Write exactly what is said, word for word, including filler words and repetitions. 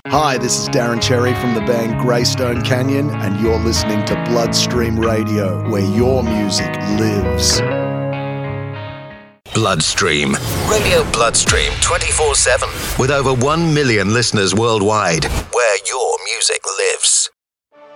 Hi, this is Darren Cherry from the band Greystone Canyon, and you're listening to Bloodstream Radio, where your music lives. Bloodstream. Radio Bloodstream twenty-four seven. With over one million listeners worldwide, where your music lives.